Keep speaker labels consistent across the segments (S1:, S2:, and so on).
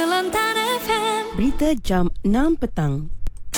S1: Kelantan FM.
S2: Berita jam 6 petang.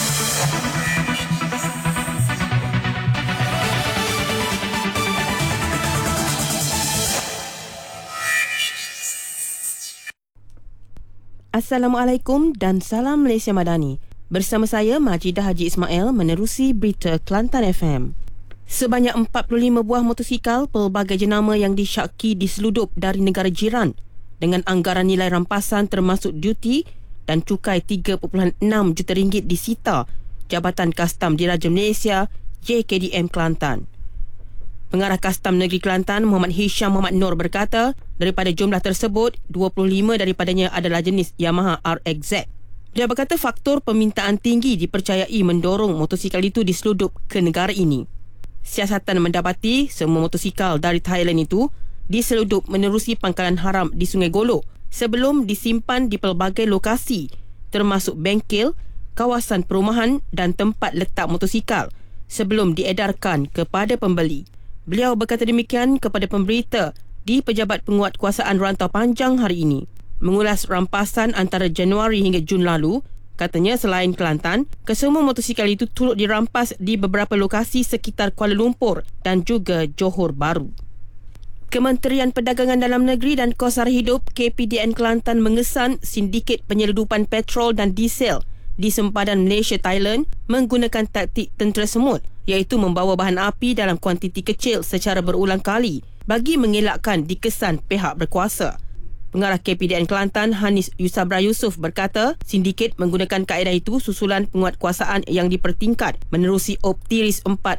S2: Assalamualaikum dan salam Malaysia Madani. Bersama saya Majidah Haji Ismail menerusi berita Kelantan FM. Sebanyak 45 buah motosikal pelbagai jenama yang disyaki diseludup dari negara jiran dengan anggaran nilai rampasan termasuk duty dan cukai 3.6 juta ringgit disita Jabatan Kastam Diraja Malaysia JKDM Kelantan. Pengarah Kastam Negeri Kelantan Muhammad Hisham Muhammad Nur berkata, daripada jumlah tersebut, 25 daripadanya adalah jenis Yamaha RXZ. Dia berkata faktor permintaan tinggi dipercayai mendorong motosikal itu diseludup ke negara ini. Siasatan mendapati semua motosikal dari Thailand itu diseludup menerusi pangkalan haram di Sungai Golok sebelum disimpan di pelbagai lokasi termasuk bengkel, kawasan perumahan dan tempat letak motosikal sebelum diedarkan kepada pembeli. Beliau berkata demikian kepada pemberita di Pejabat Penguatkuasaan Rantau Panjang hari ini. Mengulas rampasan antara Januari hingga Jun lalu, katanya selain Kelantan, kesemua motosikal itu turut dirampas di beberapa lokasi sekitar Kuala Lumpur dan juga Johor Bahru. Kementerian Perdagangan Dalam Negeri dan Kos Sara Hidup KPDN Kelantan mengesan sindiket penyeludupan petrol dan diesel di sempadan Malaysia-Thailand menggunakan taktik tentera semut, iaitu membawa bahan api dalam kuantiti kecil secara berulang kali bagi mengelakkan dikesan pihak berkuasa. Pengarah KPDN Kelantan Hanis Yusabra Yusof berkata, sindiket menggunakan kaedah itu susulan penguatkuasaan yang dipertingkat menerusi Optiris 4.0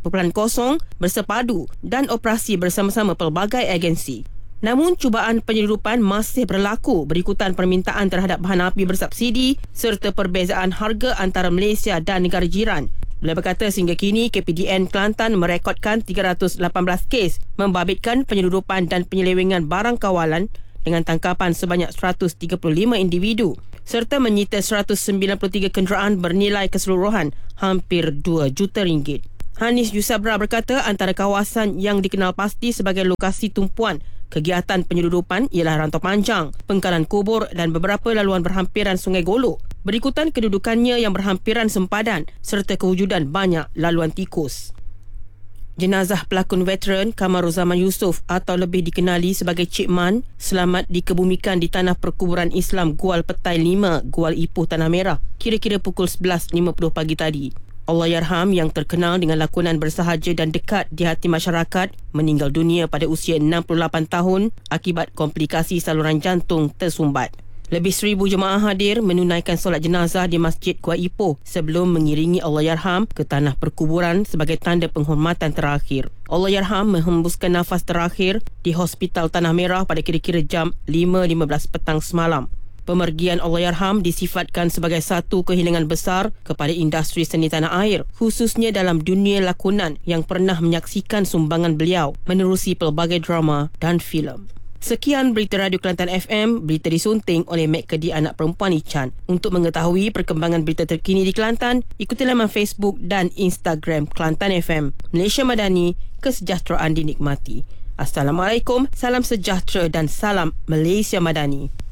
S2: bersepadu dan operasi bersama-sama pelbagai agensi. Namun cubaan penyeludupan masih berlaku berikutan permintaan terhadap bahan api bersubsidi serta perbezaan harga antara Malaysia dan negara jiran. Beliau berkata sehingga kini KPDN Kelantan merekodkan 318 kes membabitkan penyeludupan dan penyelewengan barang kawalan dengan tangkapan sebanyak 135 individu serta menyita 193 kenderaan bernilai keseluruhan hampir 2 juta ringgit. Hanis Yusabra berkata antara kawasan yang dikenal pasti sebagai lokasi tumpuan kegiatan penyeludupan ialah Rantau Panjang, Pengkalan Kubur dan beberapa laluan berhampiran Sungai Golok. Berikutan kedudukannya yang berhampiran sempadan serta kewujudan banyak laluan tikus. Jenazah pelakon veteran Kamaruzaman Yusof atau lebih dikenali sebagai Cik Man selamat dikebumikan di tanah perkuburan Islam Gual Petai 5, Gual Ipoh, Tanah Merah kira-kira pukul 11.50 pagi tadi. Allahyarham yang terkenal dengan lakonan bersahaja dan dekat di hati masyarakat meninggal dunia pada usia 68 tahun akibat komplikasi saluran jantung tersumbat. Lebih 1,000 jemaah hadir menunaikan solat jenazah di Masjid Gual Ipoh sebelum mengiringi Allahyarham ke tanah perkuburan sebagai tanda penghormatan terakhir. Allahyarham menghembuskan nafas terakhir di Hospital Tanah Merah pada kira-kira jam 5.15 petang semalam. Pemergian Allahyarham disifatkan sebagai satu kehilangan besar kepada industri seni tanah air, khususnya dalam dunia lakonan yang pernah menyaksikan sumbangan beliau menerusi pelbagai drama dan filem. Sekian berita Radio Kelantan FM, berita disunting oleh Mek Kedi anak perempuan Ichan. Untuk mengetahui perkembangan berita terkini di Kelantan, ikuti laman Facebook dan Instagram Kelantan FM. Malaysia Madani, kesejahteraan dinikmati. Assalamualaikum, salam sejahtera dan salam Malaysia Madani.